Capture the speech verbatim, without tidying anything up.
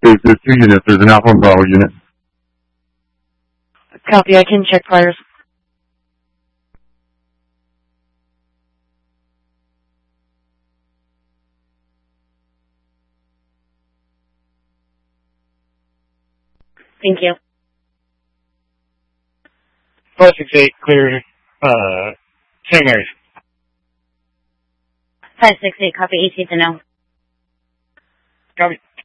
There's, there's two units. There's an Alpha and Bravo unit. Copy. I can check fires. Thank you. five six eight, clear, uh, Saint Mary's. five six eight, copy. A T to know. Copy.